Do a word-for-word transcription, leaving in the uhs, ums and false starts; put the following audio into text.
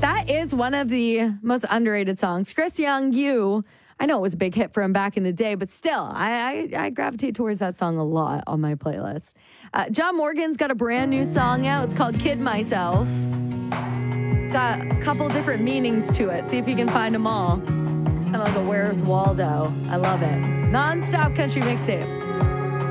That is one of the most underrated songs. Chris Young, You. I know it was a big hit for him back in the day, but still, I, I, I gravitate towards that song a lot on my playlist. Uh, John Morgan's got a brand new song out. It's called Kid Myself. It's got a couple different meanings to it. See if you can find them all. Kind of like a Where's Waldo. I love it. Non-stop country mixtape.